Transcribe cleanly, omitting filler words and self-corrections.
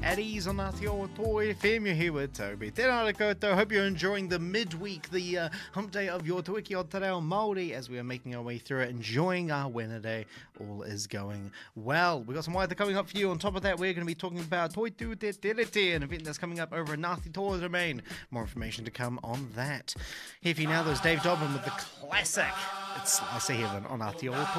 at ease on Aotearoa FM. You're here with Toby. Tēnā re koutou. Hope you're enjoying the midweek, the hump day of your Te Wiki o Te Reo Māori as we are making our way through it, enjoying our Wednesday. All is going well. We've got some waita coming up for you. On top of that, we're going to be talking about Toitu Te Terete, an event that's coming up over in Ngāti Toa Domain. More information to come on that. Here for you now, there's Dave Dobbin with the classic It's Slice of Heaven on Aotearoa